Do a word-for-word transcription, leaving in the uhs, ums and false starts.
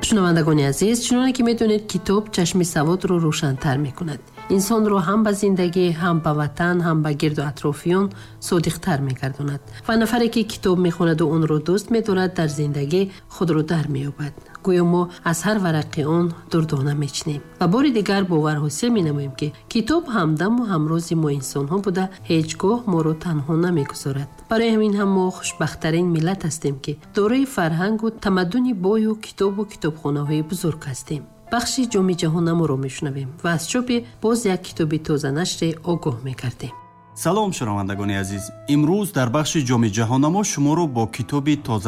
шунавандагони азиз, чуноне ки медонед, китоб чашми саводро рӯшантар мекунад. инсонро ҳам ба зиндагӣ, ҳам ба ватан, ҳам ба гирду атрофиён содиқтар мегардонад. ва нафаре ки китоб мехонаду онро дӯст медорад, дар зиндагӣ худро дар меёбад. гӯё мо аз ҳар варақи он дурдона мечнем. ва бори дигар бовар ҳосил менамоем ки китоб ҳамдаму ҳамрози мо инсонҳо буда ҳеҷ гоҳ моро танҳо намегузорад. барои ҳамин ҳам мо хушбахттарин миллат ҳастем ки дорои фарҳангу тамаддуни бою китобу китобхонаҳои бузург ҳастем. бахши ҷоми ҷаҳонаморо мешунавем ва аз чопи боз як китоби тозанашре огоҳ мекардем. салом шунавандагони азиз, имрӯз дар бахши ҷоми ҷаҳонамо шуморо бо китоби тоза